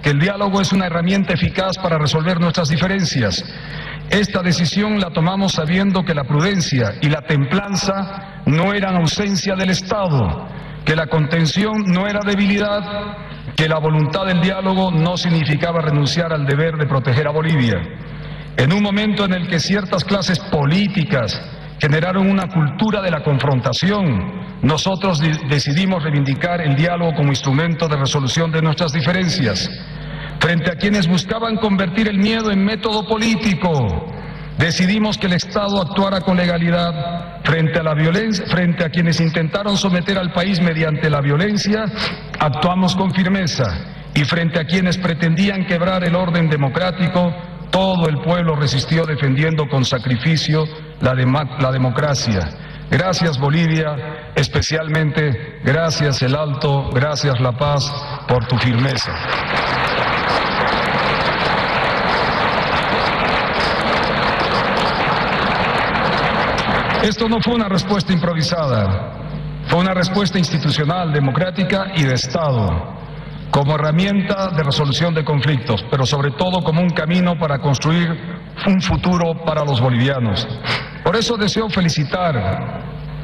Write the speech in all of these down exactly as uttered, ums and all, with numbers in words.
que el diálogo es una herramienta eficaz para resolver nuestras diferencias. Esta decisión la tomamos sabiendo que la prudencia y la templanza no eran ausencia del Estado, que la contención no era debilidad, que la voluntad del diálogo no significaba renunciar al deber de proteger a Bolivia. En un momento en el que ciertas clases políticas generaron una cultura de la confrontación, nosotros decidimos reivindicar el diálogo como instrumento de resolución de nuestras diferencias. Frente a quienes buscaban convertir el miedo en método político, decidimos que el Estado actuara con legalidad. Frente a la violencia, frente a quienes intentaron someter al país mediante la violencia, actuamos con firmeza. Y frente a quienes pretendían quebrar el orden democrático, todo el pueblo resistió defendiendo con sacrificio la, la democracia. Gracias Bolivia, especialmente gracias El Alto, gracias La Paz por tu firmeza. Esto no fue una respuesta improvisada, fue una respuesta institucional, democrática y de Estado, como herramienta de resolución de conflictos, pero sobre todo como un camino para construir un futuro para los bolivianos. Por eso deseo felicitar,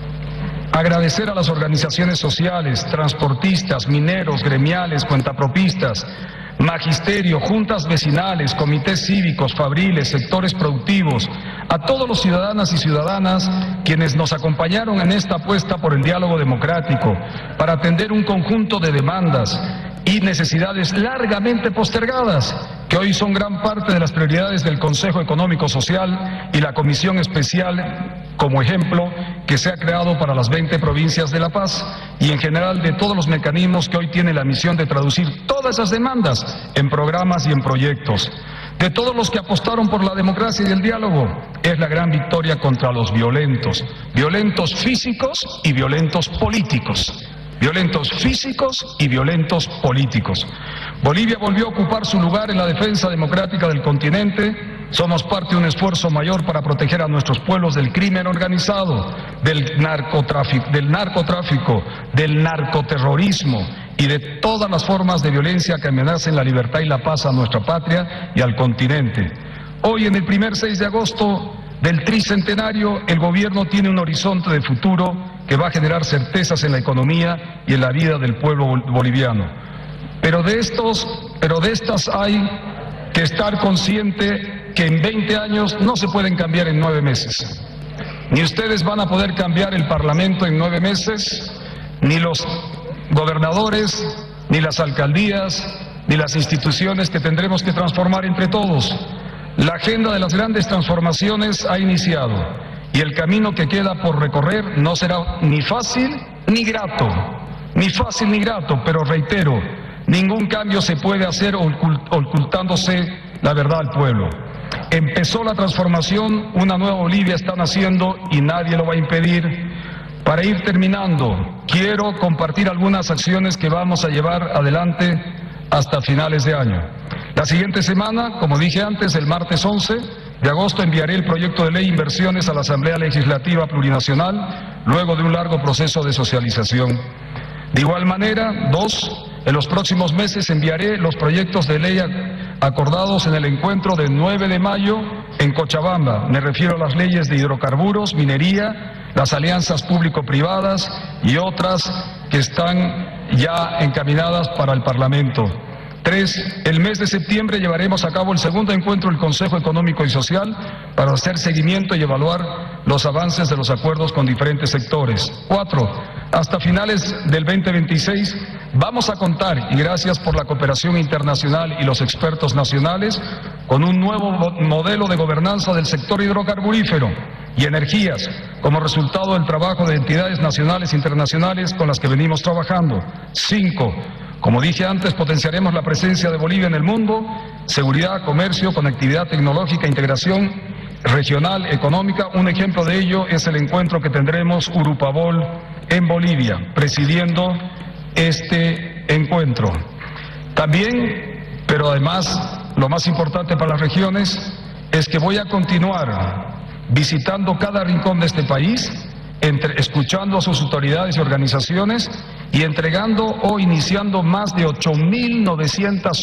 agradecer a las organizaciones sociales, transportistas, mineros, gremiales, cuentapropistas, magisterio, juntas vecinales, comités cívicos, fabriles, sectores productivos, a todos los ciudadanas y ciudadanas quienes nos acompañaron en esta apuesta por el diálogo democrático, para atender un conjunto de demandas y necesidades largamente postergadas, que hoy son gran parte de las prioridades del Consejo Económico Social y la Comisión Especial, como ejemplo, que se ha creado para las veinte provincias de La Paz y en general de todos los mecanismos que hoy tiene la misión de traducir todas esas demandas en programas y en proyectos. De todos los que apostaron por la democracia y el diálogo, es la gran victoria contra los violentos, violentos físicos y violentos políticos. Violentos físicos y violentos políticos. Bolivia volvió a ocupar su lugar en la defensa democrática del continente. Somos parte de un esfuerzo mayor para proteger a nuestros pueblos del crimen organizado, del narcotráfico, del narcotráfico, del narcoterrorismo y de todas las formas de violencia que amenacen la libertad y la paz a nuestra patria y al continente. Hoy, en el primer seis de agosto del tricentenario, el gobierno tiene un horizonte de futuro que va a generar certezas en la economía y en la vida del pueblo boliviano. Pero de estos, pero de estas hay que estar consciente que en veinte años no se pueden cambiar en nueve meses. Ni ustedes van a poder cambiar el Parlamento en nueve meses, ni los gobernadores, ni las alcaldías, ni las instituciones que tendremos que transformar entre todos. La agenda de las grandes transformaciones ha iniciado. Y el camino que queda por recorrer no será ni fácil ni grato, ni fácil ni grato, pero reitero, ningún cambio se puede hacer ocultándose la verdad al pueblo. Empezó la transformación, una nueva Bolivia está naciendo y nadie lo va a impedir. Para ir terminando, quiero compartir algunas acciones que vamos a llevar adelante hasta finales de año. La siguiente semana, como dije antes, el martes once de agosto enviaré el proyecto de ley Inversiones a la Asamblea Legislativa Plurinacional, luego de un largo proceso de socialización. De igual manera, dos, en los próximos meses enviaré los proyectos de ley acordados en el encuentro del nueve de mayo en Cochabamba. Me refiero a las leyes de hidrocarburos, minería, las alianzas público-privadas y otras que están ya encaminadas para el Parlamento. Tres, el mes de septiembre llevaremos a cabo el segundo encuentro del Consejo Económico y Social para hacer seguimiento y evaluar los avances de los acuerdos con diferentes sectores. Cuatro, hasta finales del veinte veintiséis vamos a contar, y gracias por la cooperación internacional y los expertos nacionales, con un nuevo modelo de gobernanza del sector hidrocarburífero y energías, como resultado del trabajo de entidades nacionales e internacionales con las que venimos trabajando. Cinco, como dije antes, potenciaremos la presencia de Bolivia en el mundo, seguridad, comercio, conectividad tecnológica, integración regional, económica. Un ejemplo de ello es el encuentro que tendremos Urupabol en Bolivia, presidiendo este encuentro. También, pero además, lo más importante para las regiones es que voy a continuar visitando cada rincón de este país, entre, escuchando a sus autoridades y organizaciones y entregando o iniciando más de ocho mil novecientas